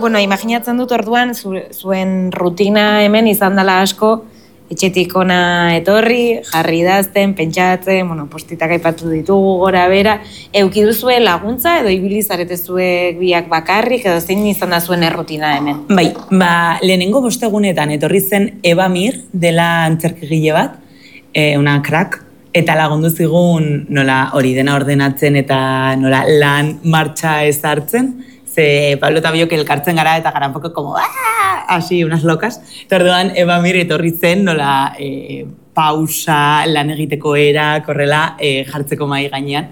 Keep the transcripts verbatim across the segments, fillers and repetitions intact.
bueno, imaginatzen dut orduan, zu, zuen rutina hemen izan dela asko, etxetik ona etorri, jarri idazten, pentsatzen, bueno, postitak aipatu ditugu gora bera, euki duzue laguntza edo ibili zarete zuek biak bakarrik edo zein izan da zuen errutina hemen? Bai, ba, lehenengo bostegunetan etorri zen Eba Mir dela antzerkigile bat, e, una crack, eta lagundu zigun nola hori dena ordenatzen eta nola lan martxa ezartzen, ze Pablo eta biok elkartzen gara eta gara un poco como así, unas locas. Eta orduan, Eba Mir etorri zen nola e, pausa, lan egiteko era, korrela e, jartzeko mai gainean.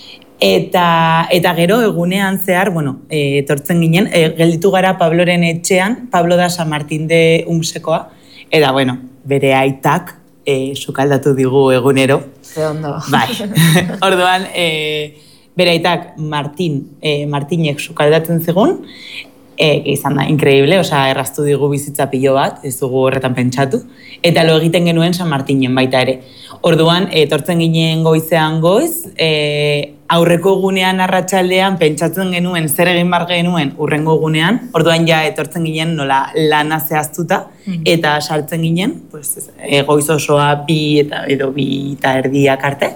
Eta, eta gero egunean zehar, bueno, e, etortzen ginen, e, gelditu gara Pabloren etxean, Pablo da San Martín de Umsekoa, eta bueno, bere aitak e, sukaldatu digu egunero. Ze ondo. Bai, orduan, e, bere aitak Martin, e, Martinek sukaldatzen zigun, e, izan da, increíble, osea, erraztu digu bizitza pilo bat, ez dugu horretan pentsatu, eta lo egiten genuen San Martinen baita ere. Orduan, etortzen ginen goizean goiz, e, aurreko egunean arratsaldean pentsatzen genuen zer egin bar genuen urrengo egunean, orduan ja etortzen ginen nola lana zehaztuta, eta sartzen ginen, pues, e, goiz osoa bi eta edo bi eta erdiak arte,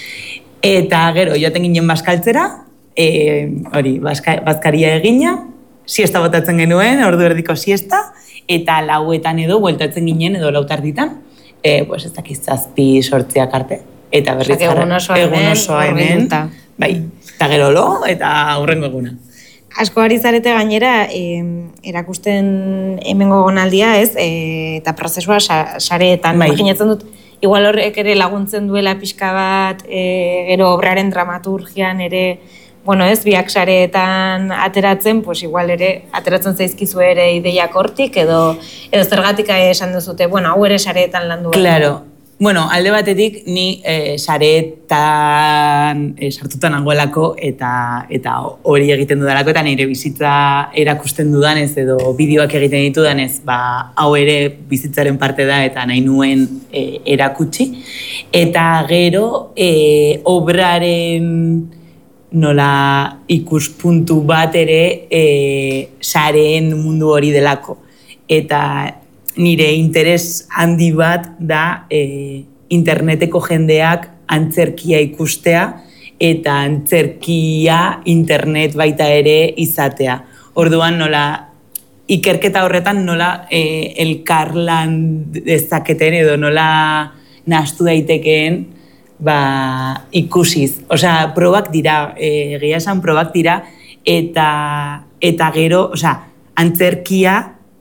eta gero joaten ginen bazkaltzera, e, hori, bazka, bazkaria egina, siesta botatzen genuen, ordu erdiko siesta, eta lauetan edo bueltatzen ginen edo lautarditan, e, pues, ez dakiz zazpi sortziak arte. Eta berriz jarra, egun osoa hemen, egun osoa hemen, bai, eta gero lo, eta aurrengo eguna. Asko ari zarete gainera, e, erakusten hemengo gonaldia, ez, e, eta prozesua sareetan, bai. Imaginatzen dut, igual horrek ere laguntzen duela pixka bat, e, gero obraren dramaturgian ere, bueno, ez, biak sareetan ateratzen, pues igual ere, ateratzen zaizkizu ere ideiak hortik, edo, edo zergatik esan duzute, bueno, hau ere sareetan landu. Claro. Bueno, alde batetik ni e, sareetan e, sartutan nagoelako eta eta hori egiten dudalako eta nire bizitza erakusten dudanez edo bideoak egiten ditudanez, ba, hau ere bizitzaren parte da eta nahi nuen e, erakutsi. Eta gero e, obraren nola ikuspuntu bat ere e, sareen mundu hori delako. Eta nire interes handi bat da e, interneteko jendeak antzerkia ikustea eta antzerkia internet baita ere izatea. Orduan nola ikerketa horretan nola e, elkarlan dezaketen edo nola nahastu daitekeen ba, ikusiz. Osea, probak dira, e, egia esan probak dira, eta, eta gero, osea, antzerkia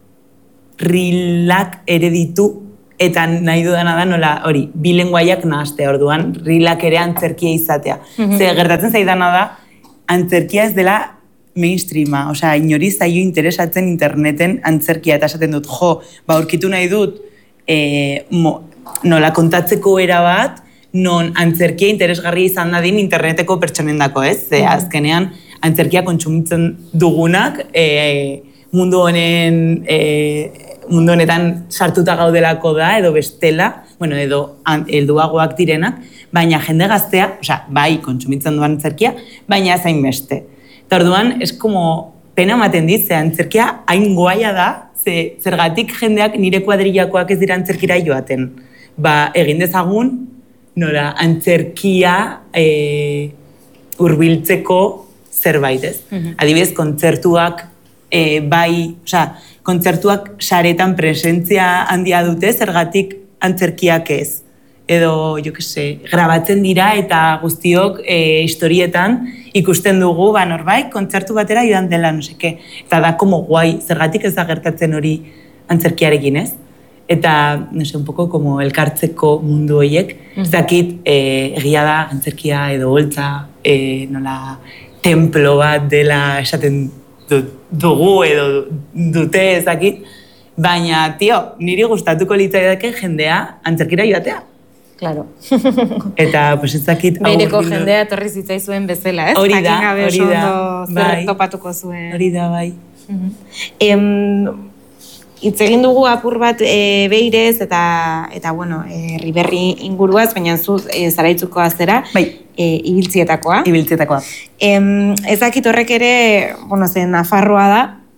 rilak ere ditu, eta nahi dudana da nola, hori, bi lenguaiak nahaztea, orduan, rilak ere antzerkia izatea. Mm-hmm. Ze, gertatzen zaidana da, antzerkia ez dela mainstreama, osea, inori zaio interesatzen interneten antzerkia, eta esaten dut, jo, ba, aurkitu nahi dut, e, mo, nola kontatzeko era bat, non antzerkia interesgarria izan dadin interneteko pertsonendako, ez? Ze, azkenean, antzerkia kontsumitzen dugunak, e, mundu honen, e, mundu honetan sartuta gaudelako da, edo bestela, bueno, edo helduagoak direnak, baina jende gaztea, osea, bai, kontsumitzen duan antzerkia, baina zain beste. Eta orduan, ez como pena ematen dit, ze antzerkia hain goaia da, ze zergatik jendeak nire kuadrillakoak ez dira antzerkira joaten. Ba, egin dezagun, nola, antzerkia e, hurbiltzeko zerbait, ez? Mm-hmm. Adibidez, kontzertuak e, bai, osea, kontzertuak saretan presentzia handia dute, zergatik antzerkiak ez. Edo, jo que se, grabatzen dira eta guztiok e, historietan ikusten dugu, ba, norbait, kontzertu batera idan dela, no seke. Eta da, como guai, zergatik ez da gertatzen hori antzerkiarekin, ez? Eta, no sé, un poco como elkartzeko mundu horiek. Ez dakit, eh, egia da, antzerkia edo holtza, eh, nola, templo bat dela esaten dugu edo dute ez dakit. Baina, tio, niri gustatuko litzaidake jendea antzerkira joatea. Claro. Eta, pues ez dakit... Bereko jendea etorri zitzaizuen bezala, ez? Hori da, hori da. Zer topatuko zuen. Hori da, bai. Em... Itz egin dugu apur bat e, beirez eta, eta bueno, e, Riberri inguruaz, baina zu e, Zaraitzukoa zera, bai. e, ibiltzietakoa. Ibiltzietakoa. E, ez dakit horrek ere, bueno, zen Nafarroa da,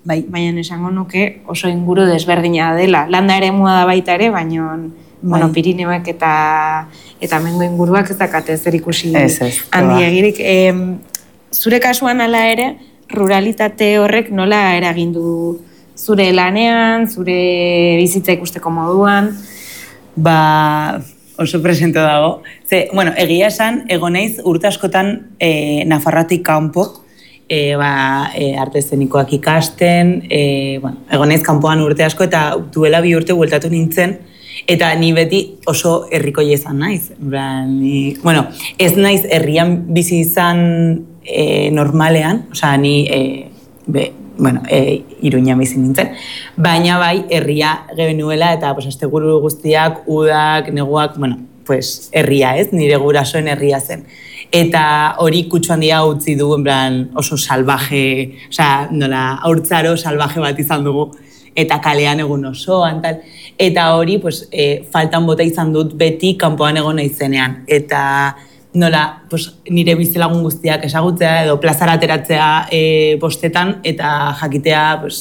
bai. baina esango nuke oso inguru desberdina dela. Landa ere mua da baita ere, baina bueno, Pirineoek eta eta mengo inguruak ez dakate zer ikusi handi egirik. E, zure kasuan hala ere, ruralitate horrek nola eragindu zure lanean, zure bizitza ikusteko moduan? Ba, oso presente dago. Ze, bueno, egia esan, egoneiz urte askotan e, Nafarroatik kanpo, e, ba, e, arte eszenikoak ikasten, e, bueno, egoneiz kanpoan urte asko, eta duela bi urte bueltatu nintzen, eta ni beti oso herrikoia izan naiz. Ni, bueno, ez naiz herrian bizi izan e, normalean, osea, ni e, be, bueno, e, Iruñan bizi nintzen, baina bai herria genuela eta pues, asteguru guztiak, udak, neguak, bueno, pues, herria ez, nire gurasoen herria zen. Eta hori kutsu handia utzi du, en plan, oso salvaje, osea, nola, haurtzaro salvaje bat izan dugu, eta kalean egun osoan, tal. Eta hori, pues, e, faltan bota izan dut beti kanpoan egon naizenean. Eta nola, pues, nire bizilagun guztiak ezagutzea edo plazara ateratzea e, bostetan, eta jakitea, pues,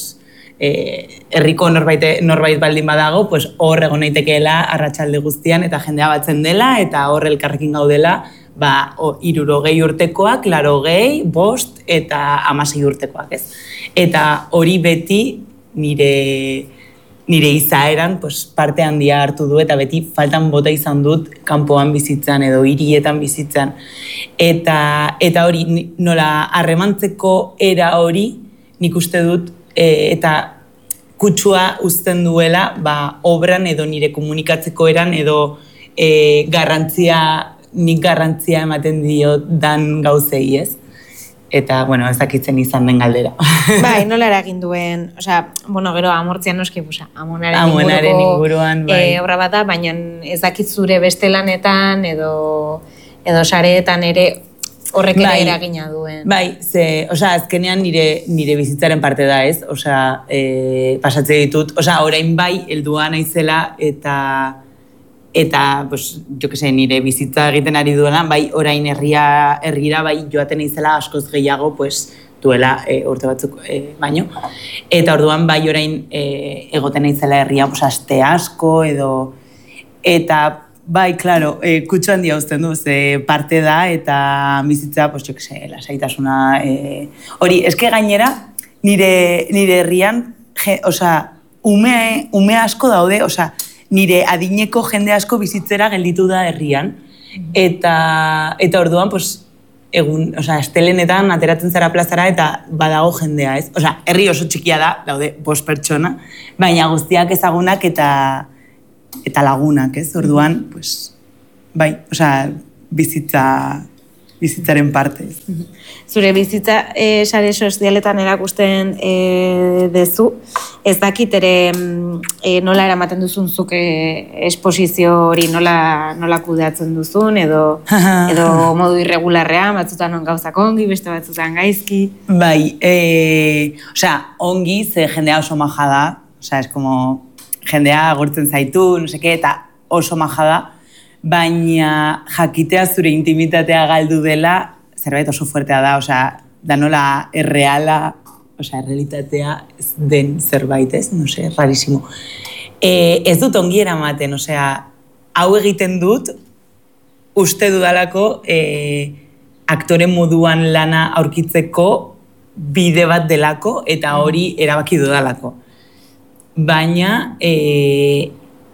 e, herriko norbait, norbait baldin badago, pues, hor egon naitekeela arratsalde guztian, eta jendea batzen dela, eta hor elkarrekin gaudela, ba, hirurogei urtekoak, larogei, bost, eta hamasei urtekoak, ez? Eta hori beti nire... nire izaeran pues, parte handia hartu du eta beti faltan bota izan dut kanpoan bizitzan edo hirietan bizitzan. Eta, eta hori nola harremantzeko era hori nik uste dut e, eta kutsua uzten duela ba, obran edo nire komunikatzeko eran edo e, garrantzia, nik garrantzia ematen dio dan gauzei, ez? Eta, bueno, ez dakitzen izan den galdera. Bai, nola eragin duen, osea, bueno, gero amortzian noski, busa, amonaren, amonaren inguruan, bai. E, obra bat da, baina ez dakit zure beste lanetan edo, edo sareetan ere horrek ere bai, eragina duen. Bai, ze, osea, azkenean nire, nire bizitzaren parte da, ez? Osea, e, pasatze ditut, osea, orain bai, heldua naizela eta... Eta, pues, jo que se, nire bizitza egiten ari duela, bai, orain herria, herrira, bai, joaten izela askoz gehiago, pues, duela e, urte batzuk e, baino. Eta orduan, bai, orain e, egoten izela herria, pues, aste asko, edo... Eta, bai, klaro, e, kutsu handia uzten du, ze parte da, eta bizitza, pues, jo que se, lasaitasuna... E, hori, eske gainera, nire, nire herrian, je, osea, ume, ume asko daude, osea, nire adineko jende asko bizitzera gelditu da herrian. Eta, eta orduan, pues, egun, osea, estelenetan ateratzen zara plazara eta badago jendea, ez? Osea, herri oso txikia da, daude bost pertsona, baina guztiak ezagunak eta, eta lagunak, ez? Orduan, pues, bai, osea, bizitza, bizitzaren parte. Zure bizitza e, sare sozialetan erakusten e, dezu, ez dakit ere e, nola eramaten duzun zuk e, esposizio hori nola, nola kudeatzen duzun, edo, edo modu irregularrean, batzutan on gauzak ongi, beste batzutan gaizki. Bai, e, osea, ongi, ze jendea oso maja da, osea, es como jendea agurtzen zaitu, no seke, eta oso maja da, baina jakitea zure intimitatea galdu dela, zerbait oso fuertea da, osea, da nola erreala, osea, errealitatea ez den zerbait, ez? No sé, rarísimo. E, ez dut ongi eramaten, osea, hau egiten dut, uste dudalako e, aktore moduan lana aurkitzeko bide bat delako, eta hori erabaki dudalako. Baina, e,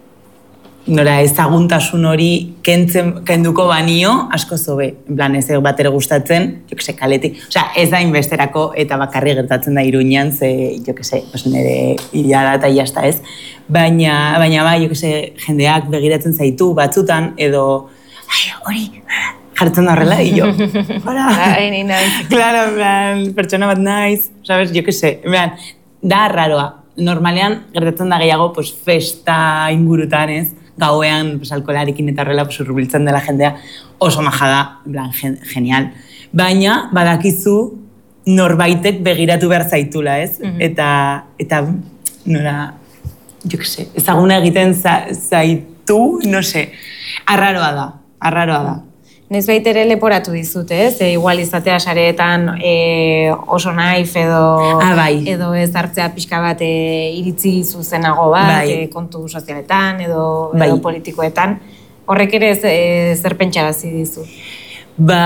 nora ezaguntasun hori kentzen, kenduko banio asko zobe. En plan, ez bat ere gustatzen, jo que se, kaletik. Osea, ez da inbesterako eta bakarri gertatzen da Iruñan, ze, jo que se, pues nire hilada eta jasta ez. Baina, baina bai, jo que se, jendeak begiratzen zaitu batzutan, edo, ai, hori, jartzen da horrela, y jo, hola. Ai, ni naiz. Claro, en plan, pertsona bat naiz, sabes, jo que se, en plan, da raroa. Normalean, gertatzen da gehiago, pues, festa ingurutan ez, gauean pues, alkoholarekin eta horrela pues, urbiltzen dela jendea oso maja da, en plan, gen, genial. Baina, badakizu norbaitek begiratu behar zaitula, ez? Mm-hmm. Eta, eta, nora, jo que se, ezaguna egiten za, zaitu, no se, arraroa da, arraroa da. Nez baita ere leporatu dizut, ez? E, igual izatea sareetan e, oso naif edo, ah, bai. edo ez hartzea pixka bat e, iritzi zuzenago bat, bai. e, kontu sozialetan edo, bai. edo politikoetan. Horrek ere ez, e, zer pentsarazi dizu? Ba,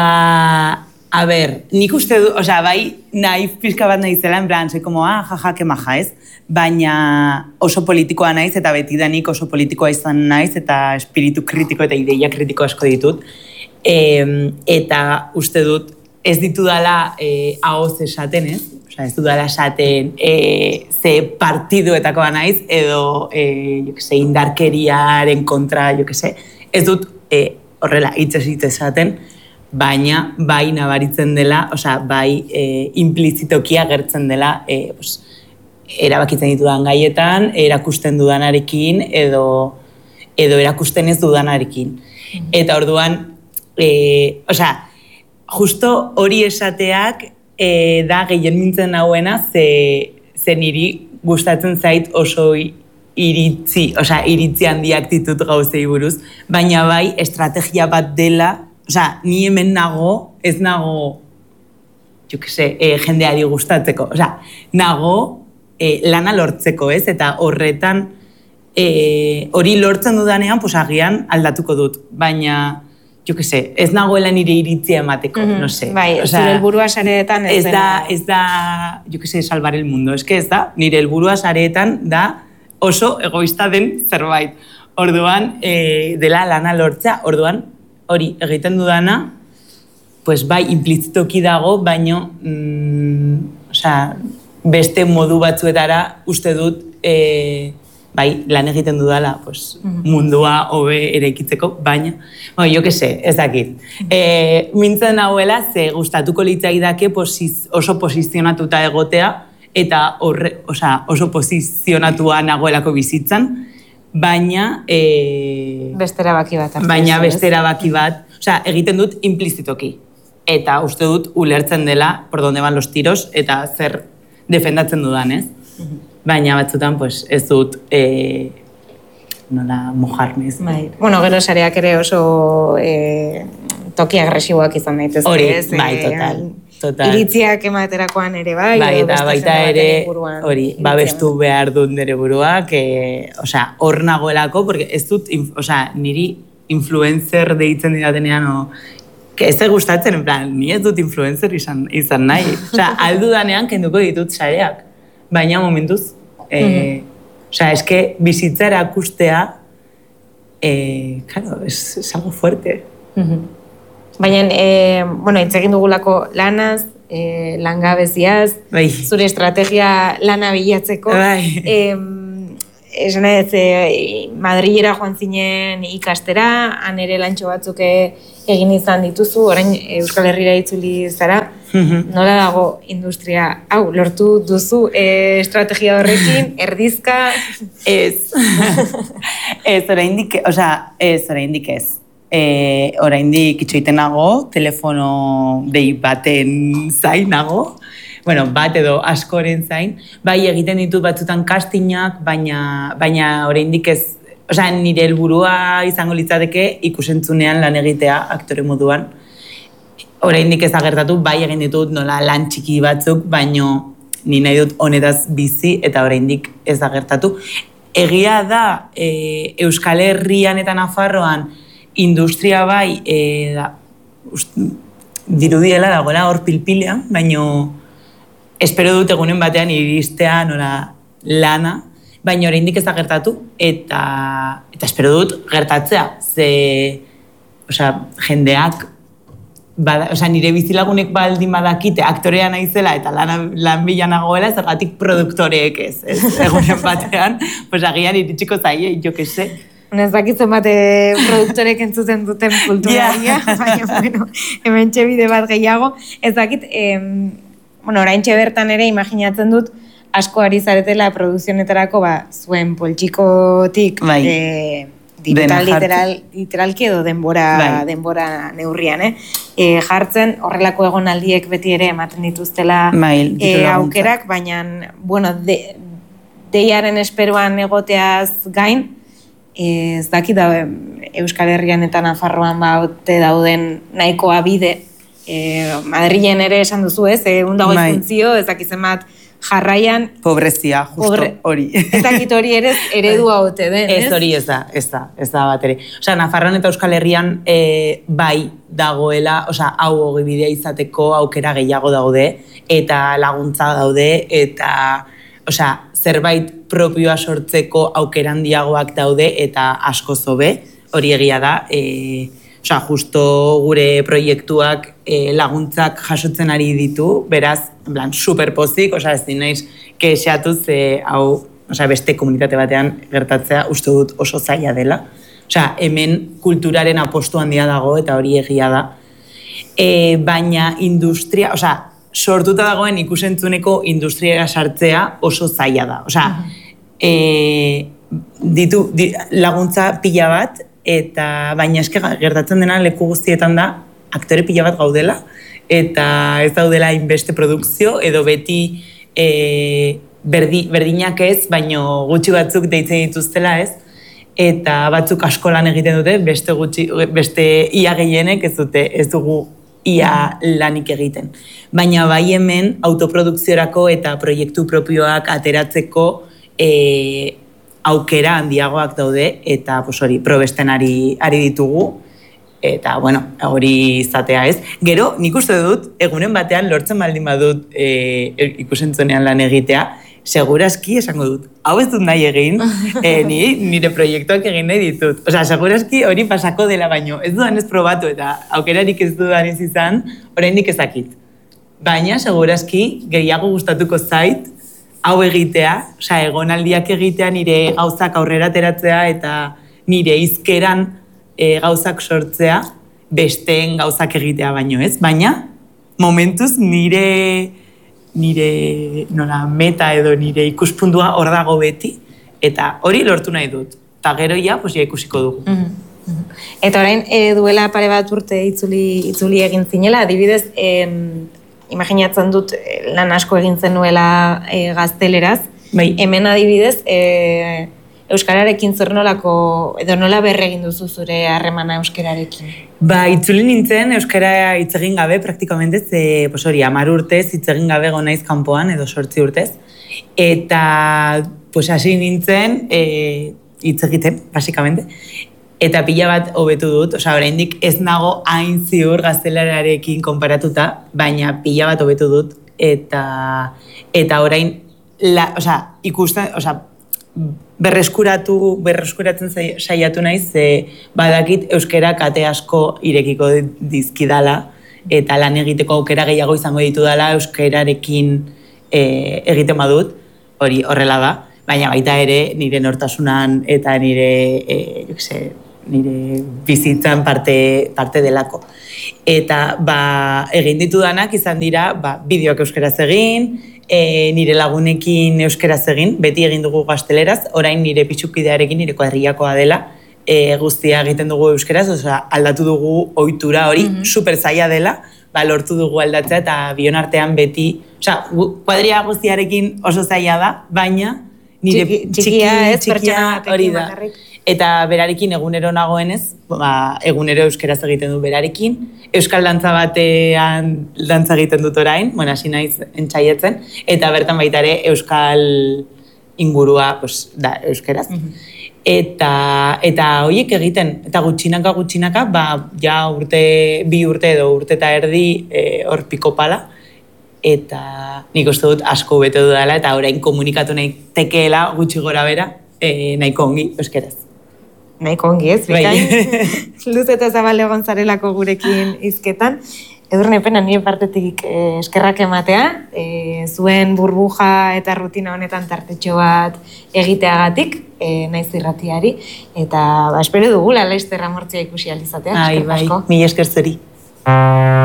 a ber, nik uste du, osea, bai, naif pixka bat naizela, en plan, sei como, ah, jaja, que maja, ez? Baina oso politikoa naiz, eta betidanik oso politikoa izan naiz, eta espiritu kritiko eta ideia kritiko asko ditut. E, eta uste dut ez ditu dala e, ahoz esaten, ez? Osa, ez dut dala esaten e, ze partiduetakoa naiz edo e, jo que se, indarkeriaren kontra, jo que se, ez dut e, horrela hitzez hitz esaten, baina bai nabaritzen dela, osea, bai e, implizitoki agertzen dela e, pues, erabakitzen ditudan gaietan, erakusten dudanarekin edo, edo erakusten ez dudanarekin. Eta orduan, E, osea, justo hori esateak e, da gehien mintzen nauena, ze, ze niri gustatzen zait oso iritzi, osea, iritzi handiak ditut gauzei buruz, baina bai estrategia bat dela, osea, ni hemen nago, ez nago, jo que se, e, jendeari gustatzeko, osea, nago e, lana lortzeko, ez, eta horretan e, hori lortzen dudanean, pues agian aldatuko dut, baina jo que se, ez nagoela nire iritzia emateko, mm-hmm. no sé. Bai, o sea, zure helburua sareetan ez, ez da, ez da, jo que se, salvar el mundo, ez que ez da, nire helburua sareetan da oso egoista den zerbait. Orduan, e, dela lana lortzea, orduan, hori egiten dudana, pues bai, implizitoki dago, baino, mm, osea, beste modu batzuetara uste dut, e, bai, lan egiten dudala, pues, mundua hobe eraikitzeko, baina, bai, jo que se, ez dakit. E, mintzen hauela, ze gustatuko litzaidake posiz, oso posizionatuta egotea, eta horre, osea, oso posizionatua nagoelako bizitzan, baina... E, beste erabaki bat. Baina beste erabaki bat, osea, egiten dut implizitoki. Eta uste dut ulertzen dela, por donde van los tiros, eta zer defendatzen dudan, ez? Baina batzutan, pues, ez dut e, nola mojarmez. Bai. Bueno, gero sareak ere oso e, toki agresiboak izan daitezke. Hori, ez, bai, total, total. Iritziak ematerakoan ere bai. Bai, eta baita ere, hori, babestu behar dut nire buruak, e, osea, hor nagoelako, porque ez dut, osea, niri influencer deitzen didatenean, o, que ez gustatzen, en plan, ni ez dut influencer izan, izan nahi. Osea, aldu danean kenduko ditut sareak. Baina momentuz, e, mm-hmm. osea, eske bizitza erakustea, e, claro, es, es algo fuerte. Mm-hmm. Baina, e, bueno, itzegin dugulako lanaz, e, langabeziaz, bai. Zure estrategia lana bilatzeko. Bai. E, esan ez, e, Madrilera joan zinen ikastera, han ere lantxo batzuk egin izan dituzu, orain Euskal Herrira itzuli zara, mm-hmm. Nola dago industria, hau, lortu duzu e, estrategia horrekin, erdizka? Ez, ez, oraindik, osea, ez, oraindik ez. E, oraindik itxoiten nago, telefono dei baten zain nago, bueno, bat edo askoren zain, bai egiten ditut batzutan castingak, baina, baina oraindik ez, osea, nire helburua izango litzateke ikusentzunean lan egitea aktore moduan. Oraindik ez agertatu, bai egin ditut nola lan txiki batzuk, baino ni nahi dut honetaz bizi eta oraindik ez agertatu. Egia da, e, Euskal Herrian eta Nafarroan industria bai, e, da, ust, dirudiela dagoela hor pilpilean, baino espero dut egunen batean iristea nola lana, baina oraindik ez da gertatu, eta, eta espero dut gertatzea, ze, osea, jendeak, bada, osea, nire bizilagunek baldin badakite aktorea naizela eta lan, lan bila nagoela, zergatik produktoreek ez, ez egunen batean, pues agian iritsiko zaie, jo que se. Ez dakitzen bate produktorek entzuten duten kulturaria, yeah. Baina, bueno, hemen txebide bat gehiago. Ez dakit, em, bueno, oraintxe bertan ere imaginatzen dut, asko ari zaretela produzionetarako, ba, zuen poltsikotik, bai. e, digital literal, literalki edo denbora, bai. denbora neurrian, eh? E, jartzen, horrelako egonaldiek beti ere ematen dituztela bai, e, aukerak, baina, bueno, de, deiaren esperoan egoteaz gain, ez dakit da, Euskal Herrian eta Nafarroan baute dauden nahikoa bide, e, Madrilen ere esan duzu ez, egun dago funtzio, ez dakitzen bat jarraian... Pobrezia, justo hori. Ez dakit hori ere eredua ote den, ez? Ez hori ez da, ez da, ez da bat ere. Osea, Nafarroan eta Euskal Herrian e, bai dagoela, osea, hau ogibidea izateko aukera gehiago daude, eta laguntza daude, eta, osea, zerbait propioa sortzeko aukera handiagoak daude, eta asko zobe, hori egia da, e, osea, justo gure proiektuak e, laguntzak jasotzen ari ditu, beraz, en plan, superpozik, osea, ez dinaiz, kexeatuz, e, hau, osea, beste komunitate batean gertatzea uste dut oso zaila dela. Osea, hemen kulturaren apostu handia dago, eta hori egia da. E, baina industria, osea, sortuta dagoen ikusentzuneko industriara sartzea oso zaila da. Osea, e, ditu di, laguntza pila bat, eta baina eske gertatzen dena leku guztietan da, aktore pila bat gaudela, eta ez daudela inbeste produkzio, edo beti e, berdi, berdinak ez, baino gutxi batzuk deitzen dituztela ez, eta batzuk asko lan egiten dute, beste, gutxi, beste ia gehienek ez dute, ez dugu ia lanik egiten. Baina bai hemen autoprodukziorako eta proiektu propioak ateratzeko e, aukera handiagoak daude, eta pues, hori, probesten ari, ari ditugu, eta, bueno, hori izatea ez. Gero, nik uste dut, egunen batean lortzen baldin badut e, ikusentzunean lan egitea, segurazki esango dut, hau ez dut nahi egin, e, ni, nire proiektuak egin nahi ditut. Osea, segurazki hori pasako dela baino, ez dudan ez probatu eta aukerarik ez dudan ez izan, oraindik ezakit. Baina, segurazki, gehiago gustatuko zait, hau egitea, osea, egonaldiak egitea nire gauzak aurrera ateratzea eta nire hizkeran e, gauzak sortzea, besteen gauzak egitea baino ez. Baina, momentuz nire... nire nola, meta edo nire ikuspuntua hor dago beti, eta hori lortu nahi dut. Eta gero ja, pues, ja ikusiko dugu. Mm-hmm. Eta orain, e, duela pare bat urte itzuli, itzuli egin zinela, adibidez, e, imaginatzen dut lan asko egin zenuela e, gazteleraz, bai. Hemen adibidez, e, euskararekin zer nolako, edo nola berre egin duzu zure harremana euskararekin? Ba, itzuli nintzen euskara hitz egin gabe, praktikamente, ze, pues hori, hamar urtez hitz egin gabe gonaiz kanpoan, edo sortzi urtez. Eta, pues hasi nintzen e, hitz egiten, basikamente. Eta pila bat hobetu dut, osea, oraindik ez nago hain ziur gaztelerarekin konparatuta, baina pila bat hobetu dut, eta, eta orain, la, osea, ikusten, osea, berreskuratu, berreskuratzen saiatu naiz, ze badakit euskara kate asko irekiko dizkidala, eta lan egiteko aukera gehiago izango ditu dela euskararekin e, egiten badut, hori horrela da, baina baita ere nire nortasunan eta nire, e, jokse, nire bizitzan parte, parte delako. Eta ba, egin ditudanak izan dira ba, bideoak euskaraz egin, E, nire lagunekin euskaraz egin, beti egin dugu gazteleraz, orain nire pitxukidearekin, nire kuadrillakoa dela, e, guztia egiten dugu euskaraz, osea, aldatu dugu ohitura hori, mm-hmm. super zaila dela, ba, lortu dugu aldatzea, eta bion artean beti, osea, kuadria guztiarekin oso zaila da, baina nire Txiki, txikia, ez, txikia hori da. Eta berarekin egunero nagoenez, ba, egunero euskaraz egiten du berarekin. Euskal dantza batean dantza egiten dut orain, bueno, hasi naiz entsaietzen, eta bertan baita ere euskal ingurua, pues, da, euskaraz. Mm-hmm. Eta, eta horiek egiten, eta gutxinaka gutxinaka, ba, ja urte, bi urte edo urte eta erdi hor e, pikopala, eta nik uste dut asko bete dudala, eta orain komunikatu nahi tekeela gutxi gora bera, e, nahiko ongi euskaraz. Nahiko ongi ez, bikain. Luz eta zabal egon zarelako gurekin hizketan. Edurne pena nire partetik eh, eskerrak ematea, eh, zuen burbuja eta rutina honetan tartetxo bat egiteagatik, eh, naiz irratiari, eta ba, espero dugu la Laster amortzia ikusi alizatea. Ai, bai, mila esker zuri.